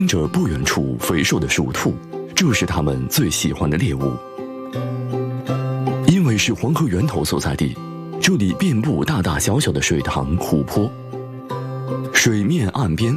着不远处肥硕的鼠兔，这是它们最喜欢的猎物。因为是黄河源头所在地，这里遍布大大小小的水塘、湖泊，水面岸边